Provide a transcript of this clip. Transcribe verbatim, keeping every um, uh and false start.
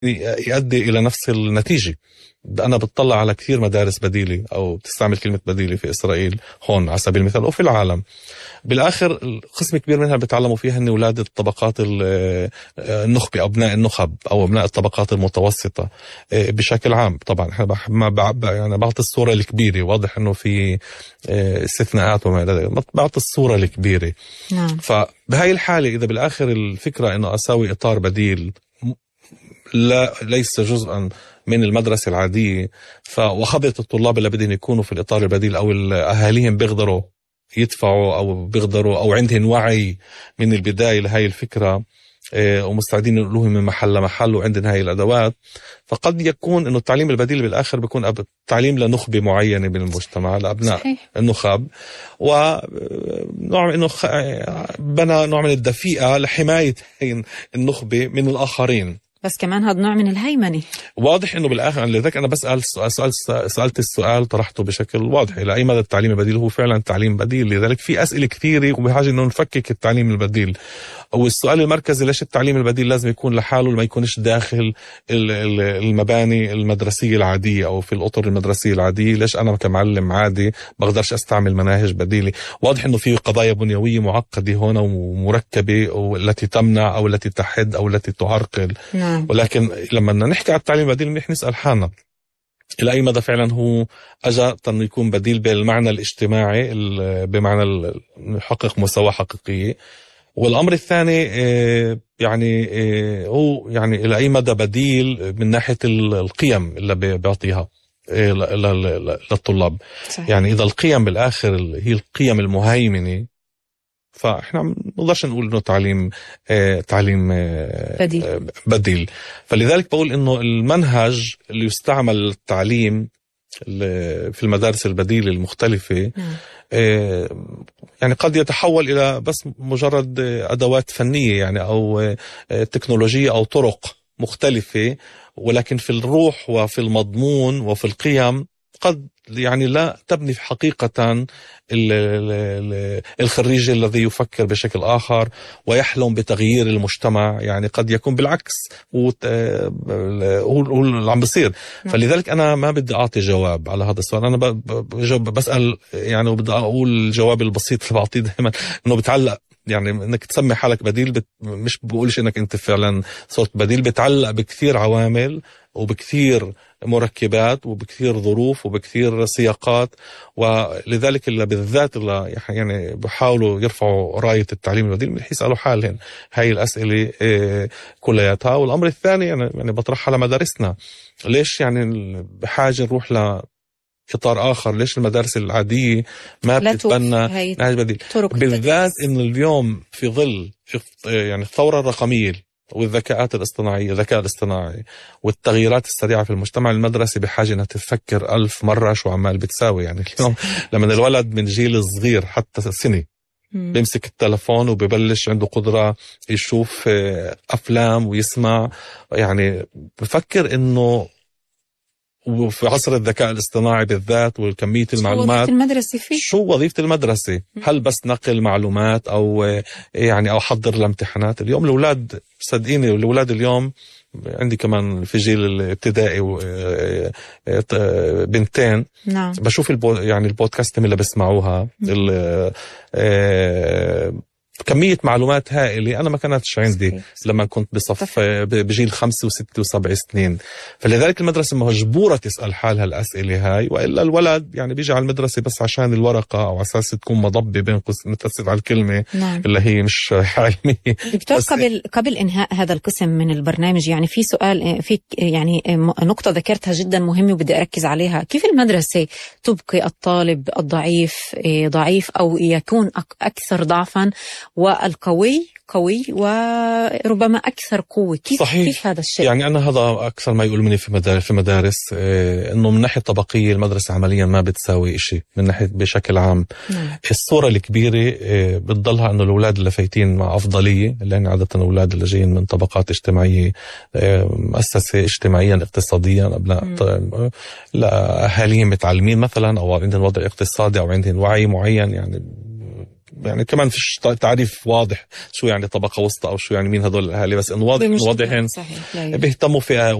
يؤدي إلى نفس النتيجة. أنا بتطلع على كثير مدارس بديلة أو تستعمل كلمة بديلة في إسرائيل هون على سبيل المثال أو في العالم، بالآخر قسم كبير منها بتعلموا فيها أن أولاد الطبقات النخبة، أبناء النخب أو أبناء الطبقات المتوسطة بشكل عام. طبعا إحنا ما بعبع يعني بعطي الصورة الكبيرة، واضح أنه في استثناءات وما إلى ذلك، بعطي الصورة الكبيرة. نعم. فبهاي الحالة إذا بالآخر الفكرة أنه أساوي إطار بديل لا ليس جزءا من المدرسة العادية، وخبرة الطلاب اللي بدهم يكونوا في الإطار البديل أو أهاليهم بيقدروا يدفعوا أو بيقدروا أو عندهم وعي من البداية لهاي الفكرة ومستعدين يقولوهم من محل لمحل وعندهم هاي الأدوات، فقد يكون إنه التعليم البديل بالآخر بيكون تعليم لنخبة معينة من المجتمع، لأبناء صحيح. النخب، ونوع إنه بنى نوع من الدفئة لحماية النخبة من الآخرين. بس كمان هذا نوع من الهيمنة. واضح انه بالاخر لذلك انا بسال سؤال, سؤال سالت السؤال طرحته بشكل واضح، الى اي مدى التعليم البديل هو فعلا تعليم بديل. لذلك في اسئله كثيره وبحاجه انه نفكك التعليم البديل. والسؤال المركزي ليش التعليم البديل لازم يكون لحاله ما يكونش داخل المباني المدرسيه العاديه او في الاطر المدرسيه العاديه؟ ليش انا كمعلم عادي بقدرش استعمل مناهج بديله؟ واضح انه في قضايا بنيويه معقده هنا ومركبه والتي تمنع او التي تحد او التي تعرقل. نعم. ولكن لما نحكي عن التعليم البديل نحن نسال حالنا إلى أي مدى فعلا هو أجا أن يكون بديل بالمعنى الاجتماعي، بمعنى يحقق مساواة حقيقية. والأمر الثاني يعني هو يعني إلى أي مدى بديل من ناحية القيم اللي بيعطيها للطلاب. صحيح. يعني إذا القيم بالآخر هي القيم المهيمنة، فإحنا ما نقدرش نقول إنه تعليم آه تعليم آه بديل. آه بديل. فلذلك بقول إنه المنهج اللي يستعمل للتعليم في المدارس البديلة المختلفة آه يعني قد يتحول إلى بس مجرد أدوات فنية يعني أو آه تكنولوجية أو طرق مختلفة، ولكن في الروح وفي المضمون وفي القيم قد يعني لا تبني في حقيقة الخريج الذي يفكر بشكل آخر ويحلم بتغيير المجتمع. يعني قد يكون بالعكس هو اللي عم بصير. فلذلك أنا ما بدي أعطي جواب على هذا السؤال، أنا بسأل يعني وبدي أقول الجواب البسيط اللي بعطيه دائما إنه بتعلق يعني انك تسمي حالك بديل بت... مش بقولش انك انت فعلا صرت بديل، بتعلق بكثير عوامل وبكثير مركبات وبكثير ظروف وبكثير سياقات. ولذلك اللي بالذات اللي يعني بحاولوا يرفعوا راية التعليم البديل من يسألوا حالهم هاي الأسئلة كلياتها. والأمر الثاني يعني بطرحها لمدارسنا، ليش يعني بحاجة نروح ل إطار آخر؟ ليش المدارس العادية ما بتتبنى نهج بديل؟ بالذات إن اليوم في ظل يعني الثورة الرقمية والذكاءات الاصطناعية، الذكاء الاصطناعي والتغييرات السريعة في المجتمع، المدرسة بحاجة أنها تفكر ألف مرة شو عمال بتساوي. يعني اليوم لما الولد من جيل صغير حتى سنة بيمسك التلفون وبيبلش عنده قدرة يشوف أفلام ويسمع، يعني بفكر إنه وفي عصر الذكاء الاصطناعي بالذات والكمية المعلومات، شو وظيفة المدرسة فيه؟ شو وظيفة المدرسة؟ هل بس نقل معلومات أو يعني أو حضر الامتحانات؟ اليوم الأولاد صدقيني الأولاد اليوم عندي كمان في جيل الابتدائي بنتين. نعم. بشوف البو يعني البودكاست اللي بسمعوها كمية معلومات هائلة أنا ما كانتش عندي صحيح. لما كنت بصف بجيل خمسة وستة وسبع سنين. فلذلك المدرسة مجبورة تسأل حالها الأسئلة هاي، وإلا الولد يعني بيجي على المدرسة بس عشان الورقة أو أساس تكون مضبة بين قوسين متأسف على الكلمة. نعم. اللي هي مش علمية. دكتور قبل قبل إنهاء هذا القسم من البرنامج يعني في سؤال في يعني نقطة ذكرتها جدا مهمة وبدي أركز عليها، كيف المدرسة تبقي الطالب الضعيف ضعيف أو يكون أكثر ضعفا والقوي قوي وربما أكثر قوة؟ كيف صحيح. كيف هذا الشيء؟ يعني أنا هذا أكثر ما يقول مني في مدارس في مدارس إيه إنه من ناحية طبقية المدرسة عمليا ما بتساوي إشي من ناحية بشكل عام. نعم. الصورة الكبيرة إيه بتضلها إنه الأولاد اللي فايتين مع أفضلية، لأن عادة الأولاد اللي جايين من طبقات اجتماعية إيه مؤسسة اجتماعيا اقتصاديا أبناء لا أهاليهم متعلمين مثلا أو عندهم وضع اقتصادي أو عندهم وعي معين يعني يعني كمان فيش تعريف واضح شو يعني طبقة وسطى أو شو يعني مين هدول الأهالي، بس إنه واضح إنه واضحين بيهتموا فيها